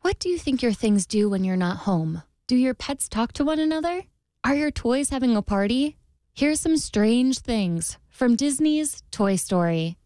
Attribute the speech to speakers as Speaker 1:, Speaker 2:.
Speaker 1: What do you think your things do when you're not home? Do your pets talk to one another? Are your toys having a party? Here's some strange things from Disney's Toy Story.